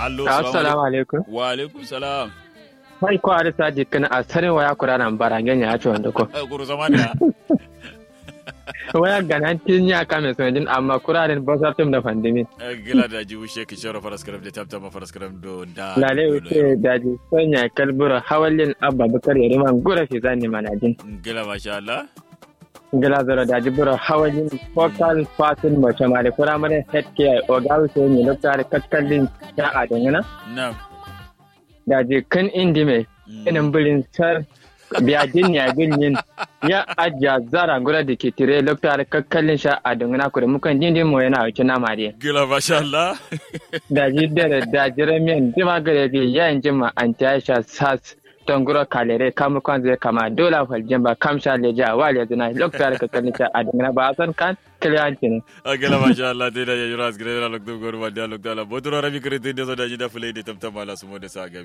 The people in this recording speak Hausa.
allo assalamu alaikum. wa alaikum salam Sai ko arisa jikin a sanin waya kurana barangen ya ci wanda ko. guru zamani Waya ganan tin ya kame sonjin amma kurarin ba sa tum da pandemi. gila da ji wushe ki shara faraskaram da tabta ma faraskaram do da Lale wuce daji sanya kalbura hawalin abba bakar ya riman gura fi zani manajin. gila masha Allah Gila zara daji bura hawalin focal fatin mace mare firamare healthcare ogawu sai ne lokacin kakkallin ya adana. na'am Daji kan indi mai inin birin sar biyajin ya ganyen ya ajiya zara gura da ke tire lokacin kakkallin sha adana ku da mukan dindin mu yana wuce na mariya. gila masha Allah Daji daji ramiyan jima gare bi yayin jima an ta sha sas tonguro kalere kamu kan zai kama dola faljin ba kamsha leja wal ya zina lokacin kakkallin sha adana ba san kan kiliyanci ne. gila masha Allah dai da ya yura asgire la lokto gor ba da lokto la bodro rabi kire dinde so da ji da fulai da tabta mala su mo da sa